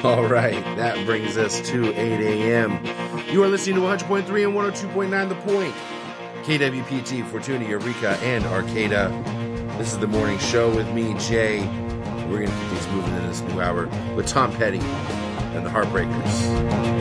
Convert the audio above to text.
All right, that brings us to 8 a.m. You are listening to 100.3 and 102.9 The Point. KWPT, Fortuna, Eureka, and Arcata. This is the morning show with me, Jay. We're going to keep things moving in this new hour with Tom Petty and the Heartbreakers.